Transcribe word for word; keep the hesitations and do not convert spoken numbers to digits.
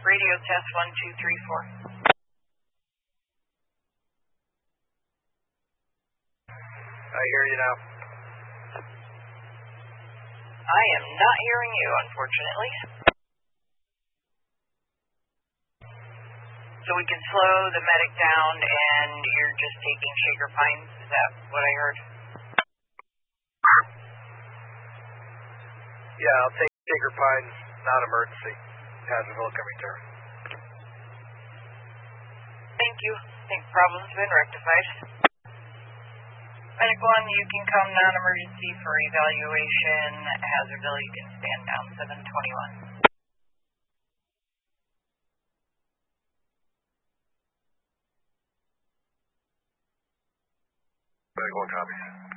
Radio test one, two, three, four. I hear you now. I am not hearing you, unfortunately. So we can slow the medic down and you're just taking Shaker Pines, is that what I heard? Yeah, I'll take Shaker Pines, not emergency. Hazardville can return. Thank you. I think problem's been rectified. Medic one, you can come non-emergency for evaluation. Hazardville, you can stand down, seven twenty-one. Medic one copies.